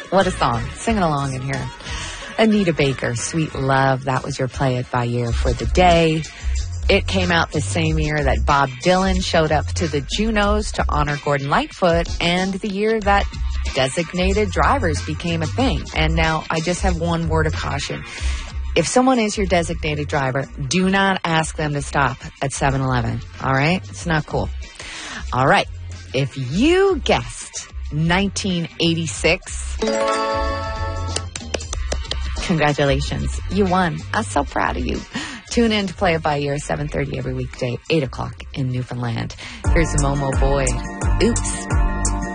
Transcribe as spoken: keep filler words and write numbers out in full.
What a song. Singing along in here. Anita Baker, Sweet Love. That was your Play It By Year for the day. It came out the same year that Bob Dylan showed up to the Junos to honor Gordon Lightfoot, and the year that designated drivers became a thing. And now I just have one word of caution. If someone is your designated driver, do not ask them to stop at seven eleven. All right? It's not cool. All right. If you guessed nineteen eighty-six, congratulations. You won. I'm so proud of you. Tune in to Play It By Year, seven thirty every weekday, eight o'clock in Newfoundland. Here's Momo Boy. Oops.